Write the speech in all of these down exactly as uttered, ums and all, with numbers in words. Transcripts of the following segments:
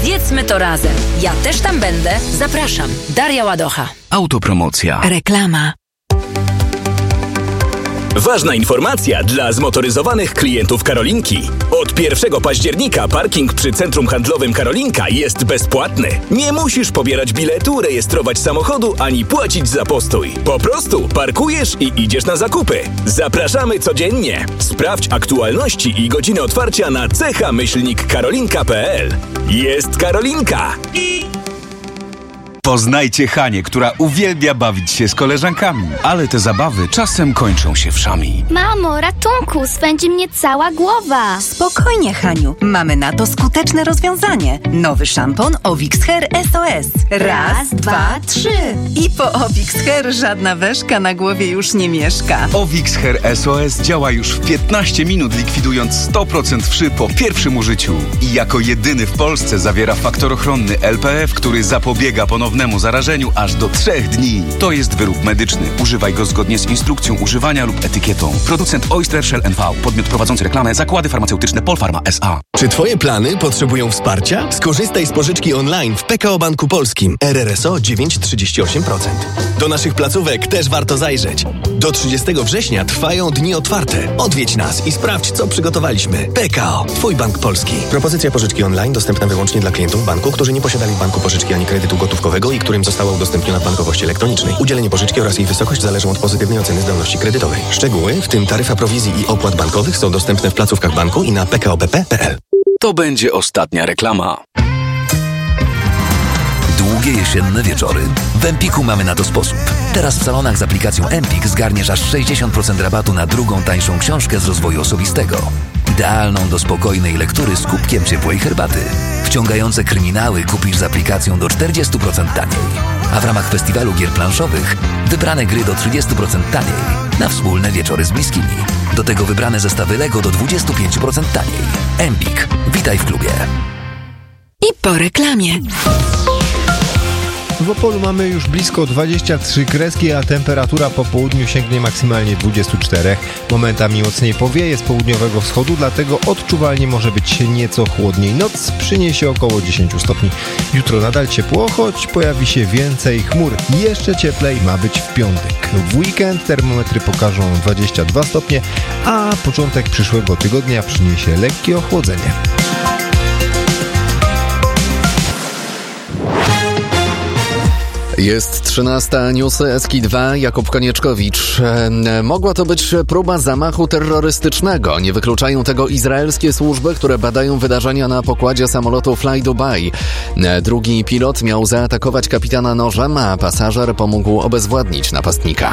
Zjedzmy to razem. Ja też tam będę. Zapraszam. Daria Ładocha. Autopromocja. Reklama. Ważna informacja dla zmotoryzowanych klientów Karolinki. Od pierwszego października parking przy Centrum Handlowym Karolinka jest bezpłatny. Nie musisz pobierać biletu, rejestrować samochodu, ani płacić za postój. Po prostu parkujesz i idziesz na zakupy. Zapraszamy codziennie. Sprawdź aktualności i godziny otwarcia na cecha myślnik karolinka kropka p l. Jest Karolinka! Poznajcie Hanię, która uwielbia bawić się z koleżankami, ale te zabawy czasem kończą się wszami. Mamo, ratunku, swędzi mnie cała głowa. Spokojnie, Haniu, mamy na to skuteczne rozwiązanie. Nowy szampon Ovix Hair S O S. Raz, dwa, trzy. I po Ovix Hair żadna weszka na głowie już nie mieszka. Ovix Hair S O S działa już w piętnaście minut, likwidując sto procent wszy po pierwszym użyciu. I jako jedyny w Polsce zawiera faktor ochronny L P F, który zapobiega ponownemu zarażeniu aż do trzech dni. To jest wyrób medyczny. Używaj go zgodnie z instrukcją używania lub etykietą. Producent Oyster Shell N V. Podmiot prowadzący reklamę. Zakłady farmaceutyczne Polpharma S A. Czy twoje plany potrzebują wsparcia? Skorzystaj z pożyczki online w P K O Banku Polskim. R R S O dziewięć przecinek trzydzieści osiem procent. Do naszych placówek też warto zajrzeć. Do trzydziestego września trwają dni otwarte. Odwiedź nas i sprawdź, co przygotowaliśmy. P K O. Twój bank polski. Propozycja pożyczki online dostępna wyłącznie dla klientów banku, którzy nie posiadali w banku pożyczki ani kredytu gotówkowego i którym została udostępniona w bankowości elektronicznej. Udzielenie pożyczki oraz jej wysokość zależą od pozytywnej oceny zdolności kredytowej. Szczegóły, w tym taryfa prowizji i opłat bankowych, są dostępne w placówkach banku i na p k o b p kropka p l. To będzie ostatnia reklama. Długie jesienne wieczory. W Empiku mamy na to sposób. Teraz w salonach z aplikacją Empik zgarniesz aż sześćdziesiąt procent rabatu na drugą tańszą książkę z rozwoju osobistego. Idealną do spokojnej lektury z kubkiem ciepłej herbaty. Wciągające kryminały kupisz z aplikacją do czterdzieści procent taniej. A w ramach festiwalu gier planszowych wybrane gry do trzydzieści procent taniej. Na wspólne wieczory z bliskimi. Do tego wybrane zestawy Lego do dwadzieścia pięć procent taniej. Empik. Witaj w klubie. I po reklamie. W Opolu mamy już blisko dwadzieścia trzy kreski, a temperatura po południu sięgnie maksymalnie dwadzieścia cztery. Momentami mocniej powieje z południowego wschodu, dlatego odczuwalnie może być nieco chłodniej. Noc przyniesie około dziesięć stopni. Jutro nadal ciepło, choć pojawi się więcej chmur. Jeszcze cieplej ma być w piątek. W weekend termometry pokażą dwadzieścia dwa stopnie, a początek przyszłego tygodnia przyniesie lekkie ochłodzenie. Jest trzynasta, newsy S K dwa, Jakub Konieczkowicz. E, mogła to być próba zamachu terrorystycznego. Nie wykluczają tego izraelskie służby, które badają wydarzenia na pokładzie samolotu Fly Dubai. E, drugi pilot miał zaatakować kapitana nożem, a pasażer pomógł obezwładnić napastnika.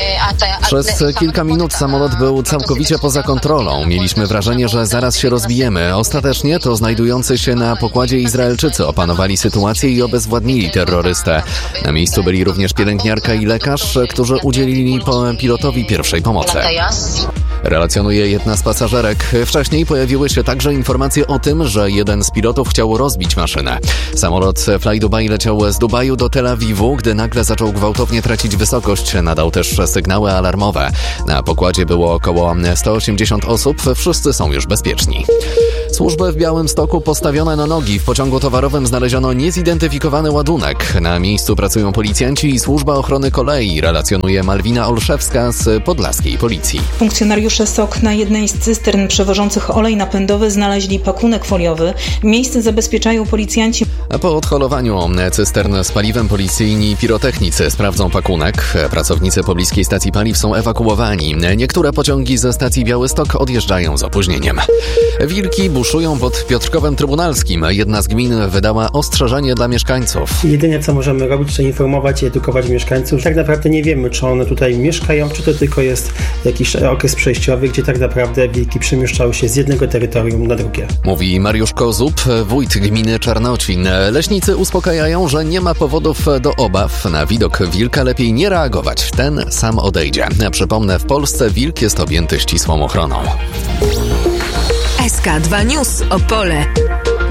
Przez kilka minut samolot był całkowicie poza kontrolą. Mieliśmy wrażenie, że zaraz się rozbijemy. Ostatecznie to znajdujący się na pokładzie Izraelczycy opanowali sytuację i obezwładnili terrorystę. Na miejscu byli również pielęgniarka i lekarz, którzy udzielili pilotowi pierwszej pomocy. Relacjonuje jedna z pasażerek. Wcześniej pojawiły się także informacje o tym, że jeden z pilotów chciał rozbić maszynę. Samolot Fly Dubai leciał z Dubaju do Tel Awiwu, gdy nagle zaczął gwałtownie tracić wysokość. Nadał też sygnały alarmowe. Na pokładzie było około sto osiemdziesiąt osób. Wszyscy są już bezpieczni. Służby w Białymstoku postawione na nogi. W pociągu towarowym znaleziono niezidentyfikowany ładunek. Na miejscu pracują policjanci i Służba Ochrony Kolei, relacjonuje Malwina Olszewska z podlaskiej policji. Funkcjonariusze S O K na jednej z cystern przewożących olej napędowy znaleźli pakunek foliowy. Miejsce zabezpieczają policjanci. Po odholowaniu cystern z paliwem policyjni pirotechnicy sprawdzą pakunek. Pracownicy pobliskiej stacji paliw są ewakuowani. Niektóre pociągi ze stacji Białystok odjeżdżają z opóźnieniem. Wilki buszują pod Piotrkowem Trybunalskim. Jedna z gmin wydała ostrzeżenie dla mieszkańców. Jedynie co możemy robić, to informować i edukować mieszkańców. Tak naprawdę nie wiemy, czy one tutaj mieszkają, czy to tylko jest jakiś okres przejściowy, gdzie tak naprawdę wilki przemieszczały się z jednego terytorium na drugie. Mówi Mariusz Kozub, wójt gminy Czarnocin. Leśnicy uspokajają, że nie ma powodów do obaw. Na widok wilka lepiej nie reagować. Ten sam odejdzie. Przypomnę, w Polsce wilk jest objęty ścisłą ochroną. S K dwa News Opole.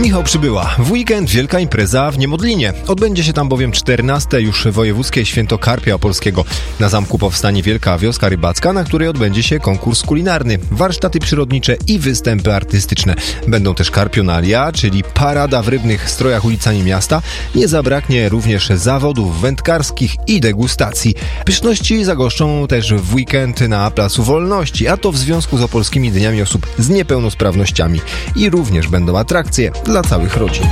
Michał Przybyła. W weekend wielka impreza w Niemodlinie. Odbędzie się tam bowiem czternaste już wojewódzkie święto karpia opolskiego. Na zamku powstanie wielka wioska rybacka, na której odbędzie się konkurs kulinarny, warsztaty przyrodnicze i występy artystyczne. Będą też karpionalia, czyli parada w rybnych strojach ulicami miasta. Nie zabraknie również zawodów wędkarskich i degustacji. Pyszności zagoszczą też w weekend na Placu Wolności, a to w związku z Opolskimi Dniami Osób z Niepełnosprawnościami. I również będą atrakcje dla całych rodzin.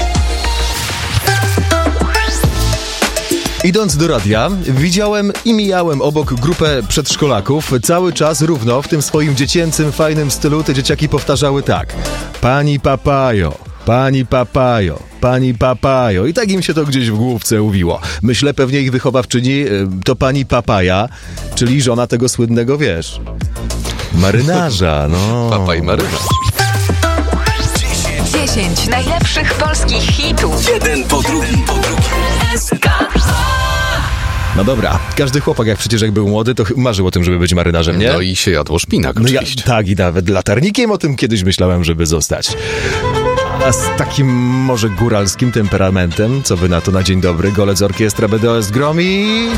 Idąc do radia, widziałem i mijałem obok grupę przedszkolaków. Cały czas równo w tym swoim dziecięcym, fajnym stylu te dzieciaki powtarzały tak: pani papajo, pani papajo, pani papajo. I tak im się to gdzieś w główce uwiło. Myślę, pewnie ich wychowawczyni to pani papaja, czyli żona tego słynnego, wiesz, marynarza, no. Papa i marynarz. dziesięć najlepszych polskich hitów. Jeden po drugim, po drugim. No dobra, każdy chłopak, jak przecież jak był młody, to marzył o tym, żeby być marynarzem, nie? No i się jadło szpinak, no ja, oczywiście. Tak, i nawet latarnikiem o tym kiedyś myślałem, żeby zostać. A z takim może góralskim temperamentem, co wy na to na dzień dobry, golec orkiestra B D O S Gromi?